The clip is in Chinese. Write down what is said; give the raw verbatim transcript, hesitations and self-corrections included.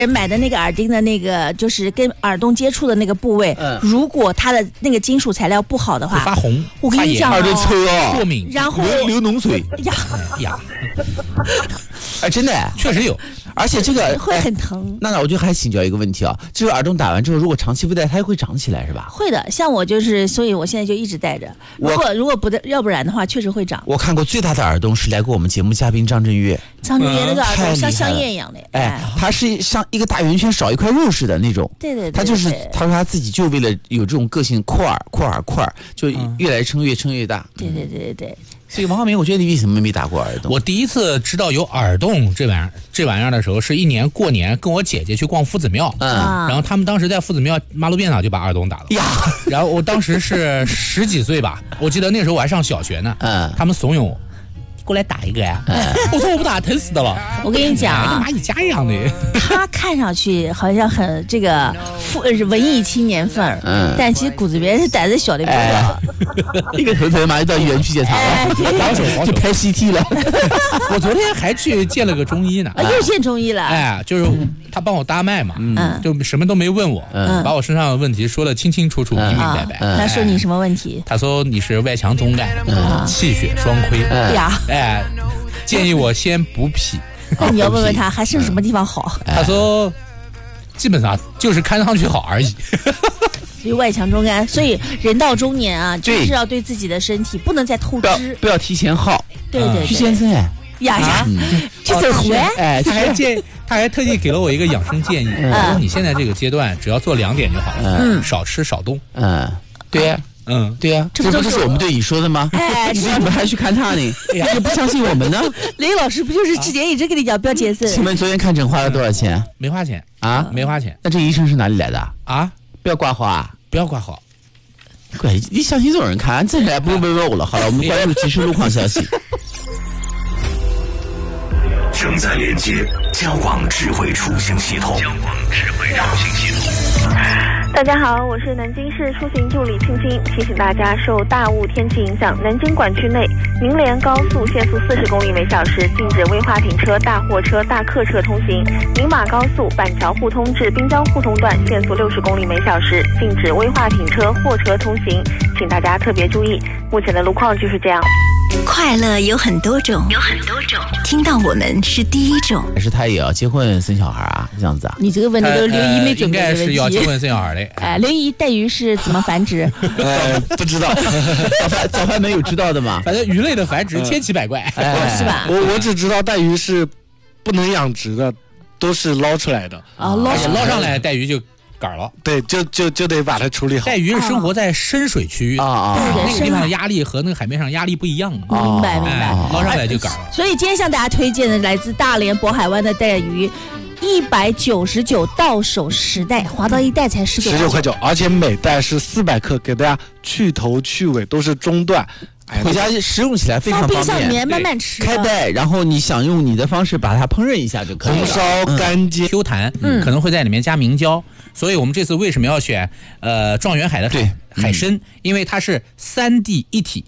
人买的那个耳钉的那个，就是跟耳洞接触的那个部位，嗯、如果它的那个金属材料不好的话， 发红， 我跟你讲、哦， 耳朵抽哦， 过敏， 然后流流脓水呀呀， 哎，真的确实有， 而且这个会很疼。 哎、那那我就还请教一个问题啊，这个耳洞打完之后，如果长期不戴，它会长起来是吧？ 会的，像我就是，所以我现在就一直戴着。如果如果不戴，要不然的话，确实会长。 我看过最大的耳洞是来过我们节目嘉宾张震岳， 张震岳那个耳洞像香烟一样的， 哎，它是像一个大圆圈少一块肉似的那种。 对对对， 他就是他说他自己就为了有这种个性，扩耳扩耳扩耳，就越来撑越撑越大。 对对对对对。 所以王浩明，我觉得你为什么没打过耳洞？ 我第一次知道有耳洞这玩意儿这玩意儿的时候，是一年过年跟我姐姐去逛夫子庙，嗯，然后他们当时在夫子庙马路边上就把耳洞打了呀。然后我当时是十几岁吧，我记得那时候我还上小学呢，嗯，他们怂恿我。过来打一个呀！嗯、我说我不打，疼死的了。 我跟你讲， 跟蚂蚁家一样的。 他看上去好像很这个富文艺青年范儿，嗯，但其实骨子里是胆子小的。 哎，一个头疼马上到医院去检查了， 保守保守， 就拍 C T 了。 我昨天还去见了个中医呢， 啊，又见中医了。 哎，就是他帮我搭脉嘛，嗯，就什么都没问我，嗯，把我身上的问题说得清清楚楚、明明白白。 他说你什么问题？ 他说你是外强中干，气血双亏。 呀。 哎，建议我先补脾。 那你要问问他还剩什么地方好？ 他说，基本上就是看上去好而已。 所以外强中干，所以人到中年啊，就是要对自己的身体不能再透支， 不要提前耗。 对对， 徐先生，呀呀，这走回哎，他还建，他还特地给了我一个养生建议，说你现在这个阶段只要做两点就好了，嗯，少吃少动， 嗯，对呀。嗯，对呀、啊，这不就是我们对你说的吗？哎，你为什么还去看他呢？哎呀，不相信我们呢？ 雷老师不就是之前一直跟你讲不要减肥？ 请问昨天看诊花了多少钱？ 没花钱啊，没花钱。 那这医生是哪里来的啊？ 不要挂号啊！ 不要挂号。 怪你相信这种人看，这还不如问问我了。好了，我们关注即时路况消息。 正在连接交广智慧出行系统。交广智慧出行系统。 大家好，我是南京市出行助理青青，提醒大家，受大雾天气影响，南京管区内明莲高速限速四十公里每小时，禁止危划停车、大货车、大客车通行；宁马高速板桥互通至滨江互通段限速六十公里每小时，禁止危划停车、货车通行，请大家特别注意。目前的路况就是这样。 快乐有很多种，有很多种。听到我们是第一种。 还是他也要结婚生小孩啊？这样子啊？ 你这个问题都是刘姨没准备的问题。 应该是要结婚生小孩的。 哎，刘姨带鱼是怎么繁殖？ 呃，不知道。早饭早饭没有知道的嘛？ 反正鱼类的繁殖千奇百怪， 哎、是吧？ 我我只知道带鱼是不能养殖的，都是捞出来的。 啊，捞上捞上来带鱼就。杆了， 对，就就就得把它处理好。 带鱼是生活在深水区啊啊，那个地方的压力和那个海面上压力不一样。 明白明白， 捞上来就杆了。 所以今天向大家推荐的来自大连渤海湾的带鱼，一百九十九到手十袋，划到一袋才十九十九块九，而且每袋是四百克，给大家去头去尾都是中段。 回家食用起来非常方便， 放冰箱里面慢慢吃。 开袋，然后你想用你的方式把它烹饪一下就可以了。 红烧干煎 Q 弹，嗯，可能会在里面加明胶，所以我们这次为什么要选呃状元海的海海参？因为它是三地一体。